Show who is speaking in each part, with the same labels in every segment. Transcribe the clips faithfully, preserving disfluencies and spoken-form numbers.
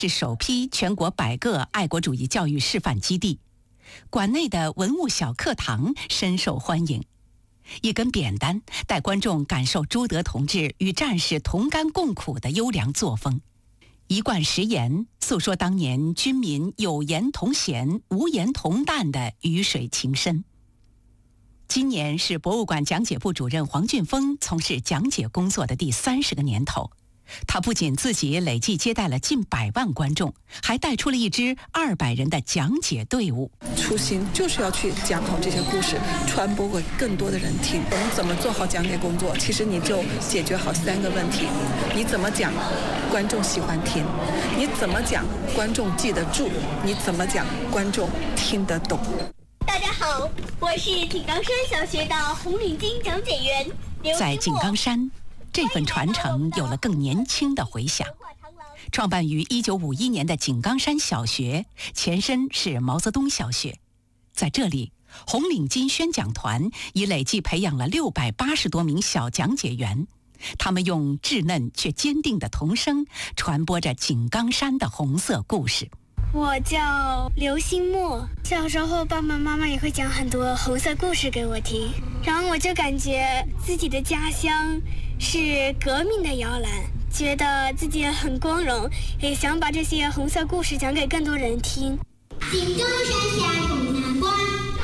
Speaker 1: 是首批全国百个爱国主义教育示范基地，馆内的文物小课堂深受欢迎。一根扁担带观众感受朱德同志与战士同甘共苦的优良作风，一贯食言诉说当年军民有言同咸、无言同淡的鱼水情深。今年是博物馆讲解部主任黄俊峰从事讲解工作的第三十个年头。他不仅自己累计接待了近百万观众，还带出了一支二百人的讲解队伍。
Speaker 2: 初心就是要去讲好这些故事，传播给更多的人听。我们怎么做好讲解工作？其实你就解决好三个问题：你怎么讲，观众喜欢听；你怎么讲，观众记得住；你怎么讲，观众听得懂。
Speaker 3: 大家好，我是井冈山小学的红领巾讲解员刘。
Speaker 1: 在井冈山，这份传承有了更年轻的回响。创办于一九五一年的井冈山小学，前身是毛泽东小学。在这里，红领巾宣讲团已累计培养了六百八十多名小讲解员，他们用稚嫩却坚定的童声，传播着井冈山的红色故事。
Speaker 4: 我叫刘新墨，小时候爸爸妈妈也会讲很多红色故事给我听，然后我就感觉自己的家乡是革命的摇篮，觉得自己很光荣，也想把这些红色故事讲给更多人听。
Speaker 3: 井冈山下种南瓜，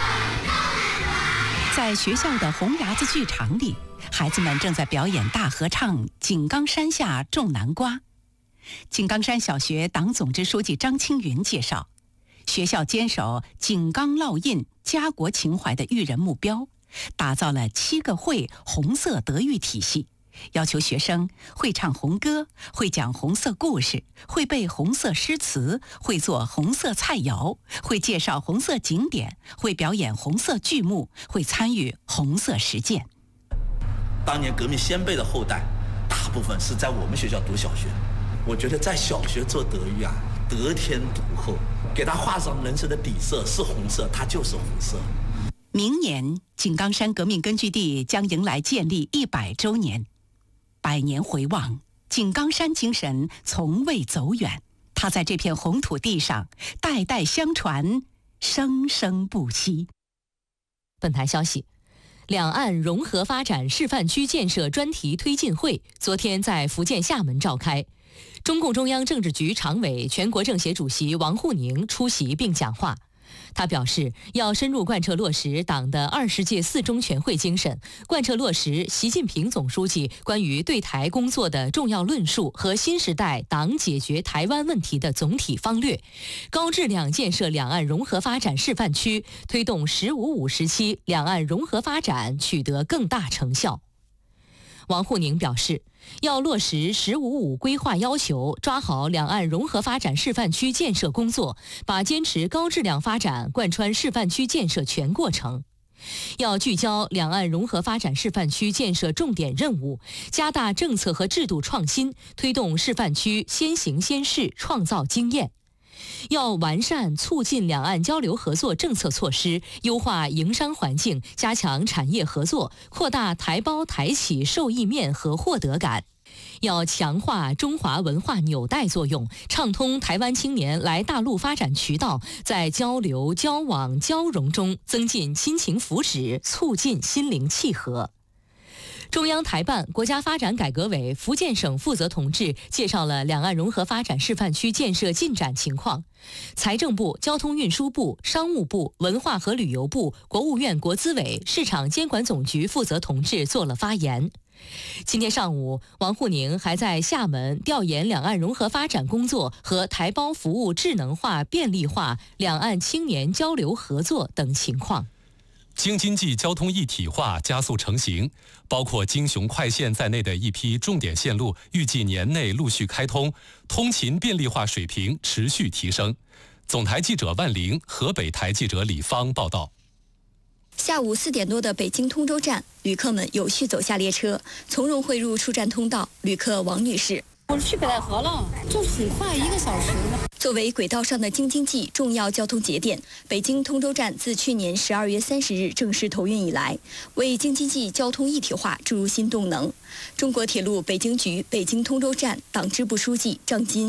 Speaker 1: 在学校的红牙子剧场里，孩子们正在表演大合唱《井冈山下种南瓜》。井冈山小学党总支书记张青云介绍，学校坚守井冈烙印、家国情怀的育人目标，打造了七个会红色德育体系，要求学生会唱红歌，会讲红色故事，会背红色诗词，会做红色菜肴，会介绍红色景点，会表演红色剧目，会参与红色实践。
Speaker 5: 当年革命先辈的后代，大部分是在我们学校读小学。我觉得在小学做德育啊，得天独厚，给他画上人生的底色是红色，它就是红色。
Speaker 1: 明年，井冈山革命根据地将迎来建立一百周年。百年回望，井冈山精神从未走远，它在这片红土地上代代相传，生生不息。
Speaker 6: 本台消息，两岸融合发展示范区建设专题推进会昨天在福建厦门召开。中共中央政治局常委、全国政协主席王沪宁出席并讲话。他表示，要深入贯彻落实党的二十届四中全会精神，贯彻落实习近平总书记关于对台工作的重要论述和新时代党解决台湾问题的总体方略，高质量建设两岸融合发展示范区，推动“十五五”时期两岸融合发展取得更大成效。王沪宁表示，要落实“十五五”规划要求，抓好两岸融合发展示范区建设工作，把坚持高质量发展贯穿示范区建设全过程。要聚焦两岸融合发展示范区建设重点任务，加大政策和制度创新，推动示范区先行先试，创造经验。要完善促进两岸交流合作政策措施，优化营商环境，加强产业合作，扩大台胞台企受益面和获得感。要强化中华文化纽带作用，畅通台湾青年来大陆发展渠道，在交流、交往、交融中增进亲情福祉，促进心灵契合。中央台办、国家发展改革委福建省负责同志介绍了两岸融合发展示范区建设进展情况。财政部、交通运输部、商务部、文化和旅游部、国务院国资委、市场监管总局负责同志做了发言。今天上午，王沪宁还在厦门调研两岸融合发展工作和台胞服务智能化便利化、两岸青年交流合作等情况。
Speaker 7: 京津冀交通一体化加速成型，包括京雄快线在内的一批重点线路预计年内陆续开通，通勤便利化水平持续提升。总台记者万玲、河北台记者李芳报道。
Speaker 8: 下午四点多的北京通州站，旅客们有序走下列车，从容汇入出站通道。旅客王女士：“
Speaker 9: 我去北戴河了，就是很快，一个小时。”
Speaker 8: 作为轨道上的京津冀重要交通节点，北京通州站自去年十二月三十日正式投运以来，为京津冀交通一体化注入新动能。中国铁路北京局北京通州站党支部书记张金：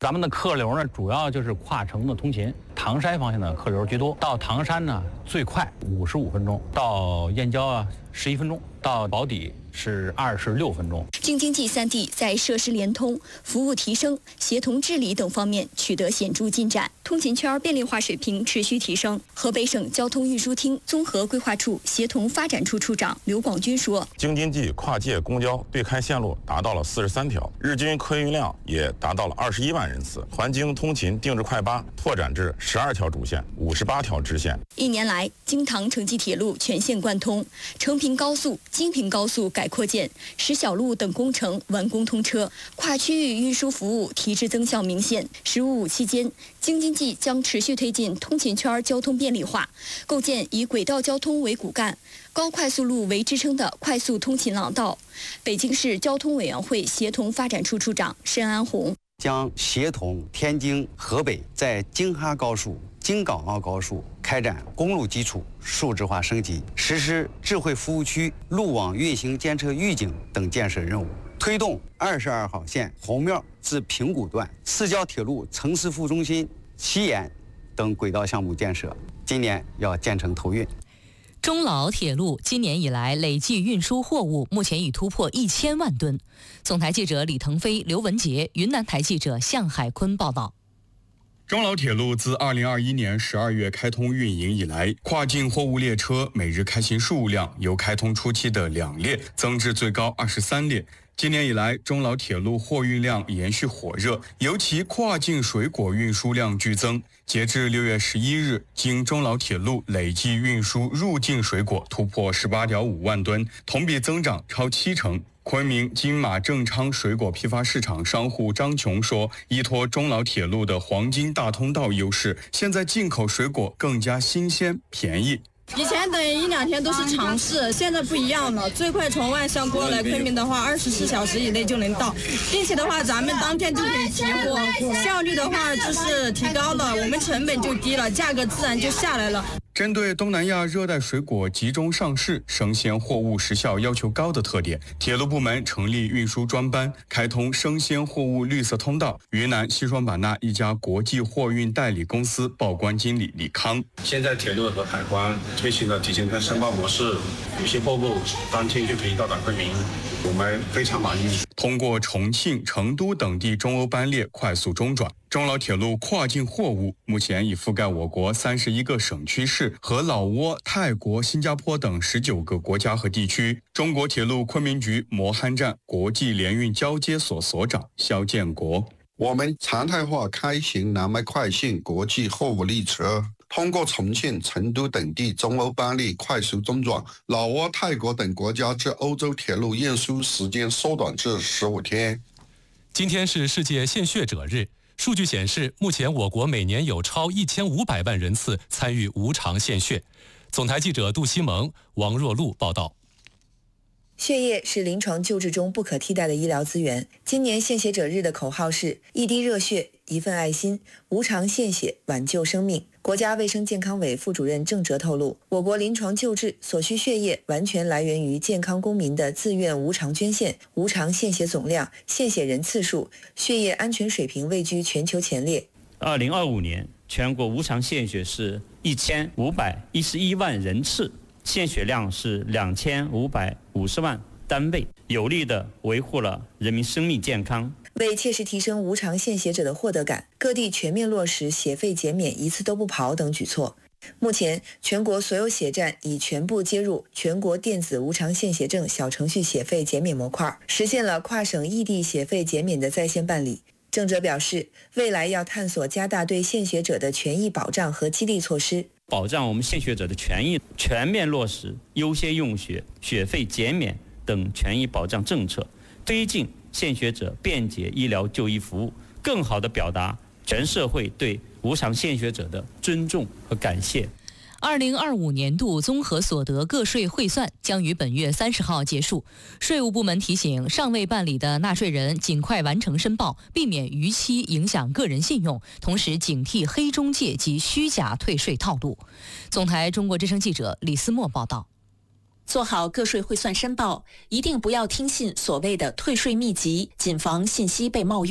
Speaker 10: 咱们的客流呢，主要就是跨城的通勤，唐山方向的客流居多。到唐山呢，最快五十五分钟；到燕郊啊，十一分钟；到宝坻是二十六分钟。
Speaker 8: 京津冀三地在设施联通、服务提升、协同治理等方面取得显著进展，通勤圈便利化水平持续提升。河北省交通运输厅综合规划处协同发展处处长刘广军说：“
Speaker 11: 京津冀跨界公交对开线路达到了四十三条，日均客运量也达到了二十一万人次。环京通勤定制快八拓展至十二条主线、五十八条支线。
Speaker 8: 一年来，京唐城际铁路全线贯通，成平高速、京平高速改扩建，石小路等工程完工通车，跨区域运输服务提质增效明显。十五五期间，京津冀将持续推进通勤圈交通便利化，构建以轨道交通为骨干、高快速路为支撑的快速通勤廊道。”北京市交通委员会协同发展处处长申安红
Speaker 12: 将协同天津、河北在京哈高速、京港澳高速开展公路基础数字化升级，实施智慧服务区、路网运行监测预警等建设任务，推动二十二号线红庙至平谷段、市郊铁路城市副中心、西延等轨道项目建设，今年要建成投运。
Speaker 6: 中老铁路今年以来累计运输货物目前已突破一千万吨。总台记者李腾飞、刘文杰，云南台记者向海坤报道。
Speaker 13: 中老铁路自二零二一年十二月开通运营以来，跨境货物列车每日开行数量由开通初期的两列增至最高二十三列。今年以来，中老铁路货运量延续火热，尤其跨境水果运输量剧增。截至六月十一日，经中老铁路累计运输入境水果突破十八点五万吨，同比增长超七成。昆明金马正昌水果批发市场商户张琼说，依托中老铁路的黄金大通道优势，现在进口水果更加新鲜便宜。
Speaker 14: 以前等一两天都是常事，现在不一样了。最快从万象过来昆明的话，二十四小时以内就能到，并且的话，咱们当天就可以提货，效率的话就是提高了，我们成本就低了，价格自然就下来了。
Speaker 13: 针对东南亚热带水果集中上市、生鲜货物时效要求高的特点，铁路部门成立运输专班，开通生鲜货物绿色通道。云南西双版纳一家国际货运代理公司报关经理李康：
Speaker 15: 现在铁路和海关推行了提前跟申报模式，有些货物当天就可以到达昆明，我们非常满意。
Speaker 13: 通过重庆、成都等地中欧班列快速中转，中老铁路跨境货物目前已覆盖我国三十一个省区市和老挝、泰国、新加坡等十九个国家和地区。中国铁路昆明局磨憨站国际联运交接所所长肖建国：
Speaker 16: 我们常态化开行南麦快线国际货物列车，通过重庆、成都等地中欧班列快速中转，老挝、泰国等国家至欧洲铁路运输时间缩短至十五天。
Speaker 7: 今天是世界献血者日。数据显示，目前我国每年有超一千五百万人次参与无偿献血。总台记者杜西蒙、王若露报道。
Speaker 17: 血液是临床救治中不可替代的医疗资源。今年献血者日的口号是一滴热血，一份爱心，无偿献血，挽救生命。国家卫生健康委副主任郑哲透露，我国临床救治所需血液完全来源于健康公民的自愿无偿捐献，无偿献血总量、献血人次数、血液安全水平位居全球前列。
Speaker 18: 二零二五年，全国无偿献血是一千五百一十一万人次，献血量是两千五百五十万单位，有力地维护了人民生命健康。
Speaker 17: 为切实提升无偿献血者的获得感，各地全面落实血费减免、一次都不跑等举措。目前，全国所有血站已全部接入全国电子无偿献血证小程序血费减免模块，实现了跨省异地血费减免的在线办理。郑哲表示，未来要探索加大对献血者的权益保障和激励措施，
Speaker 18: 保障我们献血者的权益，全面落实优先用血、血费减免等权益保障政策，推进献血者便捷医疗就医服务，更好地表达全社会对无偿献血者的尊重和感谢。
Speaker 6: 二零二五年度综合所得个税汇算将于本月三十号结束。税务部门提醒尚未办理的纳税人尽快完成申报，避免逾期影响个人信用，同时警惕黑中介及虚假退税套路。总台中国之声记者李思墨报道。
Speaker 19: 做好个税汇算申报，一定不要听信所谓的退税秘籍，谨防信息被冒用。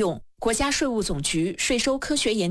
Speaker 20: 国家税务总局税收科学研